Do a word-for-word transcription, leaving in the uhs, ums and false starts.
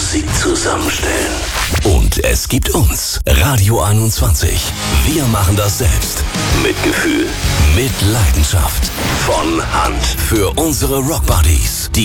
Musik zusammenstellen. Und es gibt uns, Radio einundzwanzig. Wir machen das selbst. Mit Gefühl, mit Leidenschaft. Von Hand. Für unsere Rockbuddies, die